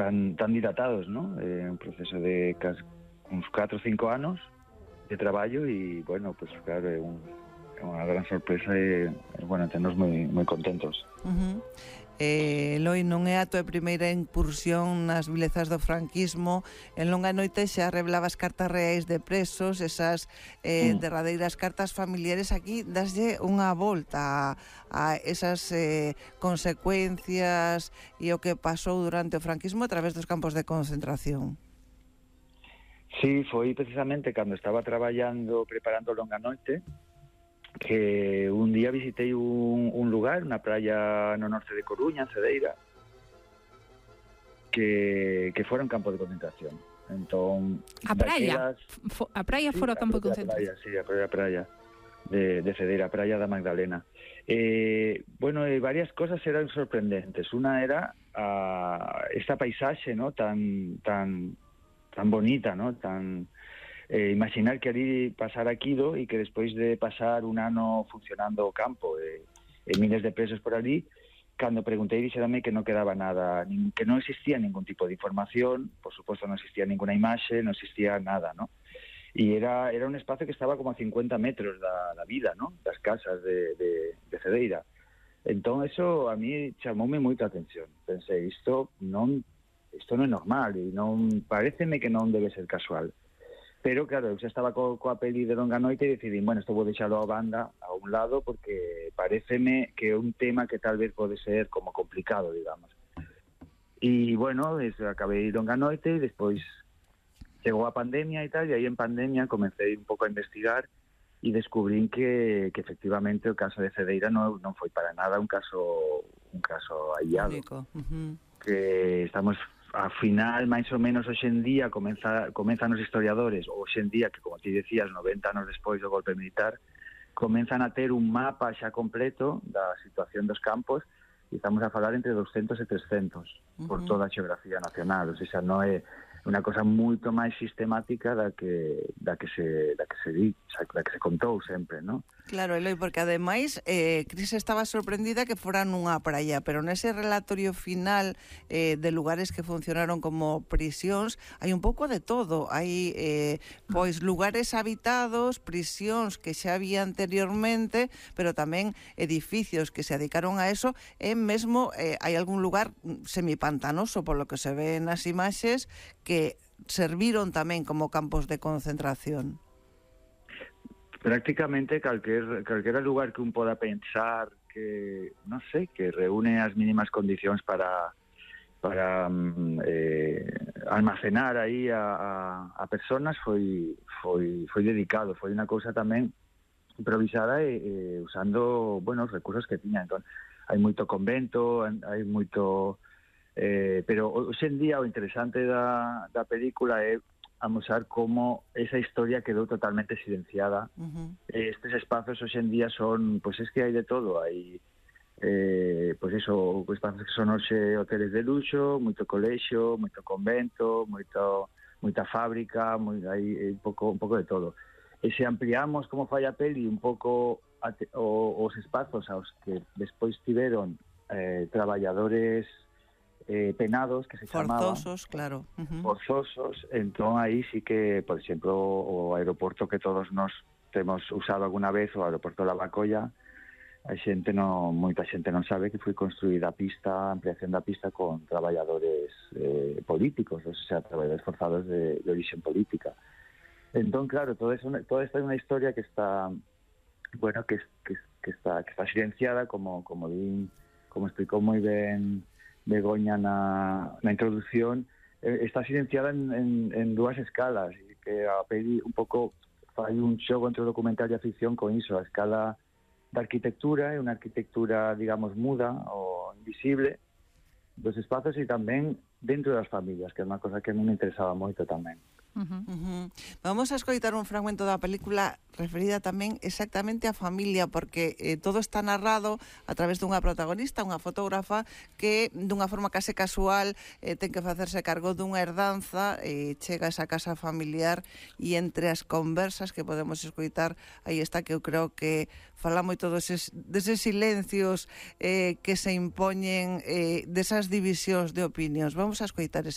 tan dilatados, ¿no? Un proceso de uns 4 ou 5 anos de traballo e, bueno, pues claro, é unha gran sorpresa e, bueno, tenos moi contentos. Eloi, non é a tua primeira incursión nas vilezas do franquismo. En Longa Noite xa revelabas cartas reais de presos, esas derradeiras cartas familiares. Aquí daslle unha volta a esas consecuencias e o que pasou durante o franquismo a través dos campos de concentración. Sí, foi precisamente cando estaba traballando, preparando Longa Noite, que un día visitei un lugar, unha praia no norte de Coruña, en Cedeira, que fora un campo de concentración. Entón, a praia? A praia fora o campo de concentración? Sí, a praia de Cedeira, a praia da Magdalena. Bueno, varias cosas eran sorprendentes. Una era esta paisaxe, ¿no? tan bonita, ¿no? Imaginar que ali pasara Quido e que despois de pasar un ano funcionando o campo e miles de presos por ali, cando preguntei dixérame que non quedaba nada, que non existía ningún tipo de información, por suposto non existía ninguna imaxe, non existía nada, ¿no? E era un espacio que estaba como a 50 metros da vida, ¿no? Das casas de Cedeira. Entón, eso a mí chamoume moita atención. Pensei, isto non é normal e non pareceme que non debe ser casual. Pero, claro, eu xa estaba coa peli de Longa Noite e decidín, bueno, isto vou deixalo a banda a un lado porque pareceme que é un tema que tal vez pode ser como complicado, digamos. E, bueno, acabei Longa Noite e despois chegou a pandemia e tal, e aí en pandemia comecei un pouco a investigar e descubrín que efectivamente o caso de Cedeira non foi para nada un caso aislado. Único. Que estamos... Ao final, máis ou menos, hoxe en día comenzan os historiadores, ou hoxe en día, que como ti decías, 90 anos despois do golpe militar, comenzan a ter un mapa xa completo da situación dos campos e estamos a falar entre 200 e 300 por toda a xeografía nacional. O sea, non é unha cosa moito máis sistemática da que se contou sempre, ¿no? Claro, Eloi, porque ademais Cris estaba sorprendida que fora nunha praia, pero nese relatorio final de lugares que funcionaron como prisións hai un pouco de todo. Hai pois lugares habitados, prisións que xa había anteriormente, pero tamén edificios que se dedicaron a eso, e mesmo hai algún lugar semipantanoso, polo que se ve nas imaxes, que serviron tamén como campos de concentración. Prácticamente calquera lugar que un poda pensar que, non sei, que reúne as mínimas condicións para almacenar aí a personas foi dedicado, foi unha cousa tamén improvisada e usando, bueno, os recursos que tiña. Entón, hai moito convento, hai moito... pero hoxe en día o interesante da película é amosar como esa historia quedou totalmente silenciada. Estes espazos hoxe en día son, pois es que hai de todo, hai pois iso, espazos que son hoxe hoteles de luxo, moito colexio, moito convento, moita fábrica, hai un pouco de todo. E se ampliamos como fai a peli un pouco os espazos aos que despois tiveron traballadores penados, que se chamaban forzosos, claro. Forzosos, entón aí sí que, por exemplo, o aeroporto que todos nos temos usado alguna vez, o aeroporto de Lavacolla, moita xente non sabe que foi construída a ampliación da pista con traballadores políticos, o sea, traballadores forzados de origen política. Entón, claro, todo isto é unha historia que está, bueno, que está silenciada, como explicou moi ben Begoña na introducción, está silenciada en dúas escalas, e que a peli un pouco fai un xogo entre o documental e a ficción con iso. A escala da arquitectura é unha arquitectura, digamos, muda ou invisible dos espazos, e tamén dentro das familias, que é unha cosa que a mí me interesaba moito tamén. Vamos a escoitar un fragmento da película referida tamén exactamente á familia, porque todo está narrado a través dunha protagonista, unha fotógrafa que dunha forma case casual ten que facerse cargo dunha herdanza e chega a esa casa familiar, e entre as conversas que podemos escoitar aí está, que eu creo que fala moito deses silencios que se impoñen, desas divisións de opinións. Vamos a escoitar ese